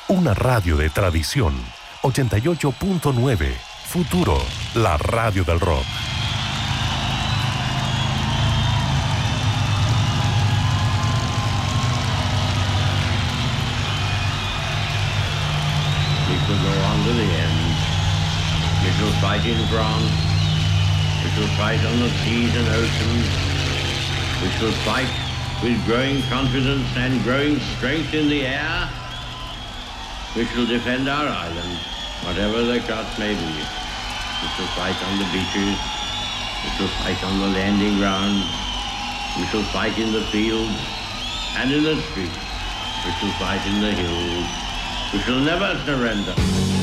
Una radio de tradición. 88.9. Futuro, la radio del rock. We shall go on to the end. We shall fight in France. We shall fight on the seas and oceans. We shall fight with growing confidence and growing strength in the air. We shall defend our island, whatever the cost may be. We shall fight on the beaches. We shall fight on the landing grounds. We shall fight in the fields and in the streets. We shall fight in the hills. We shall never surrender.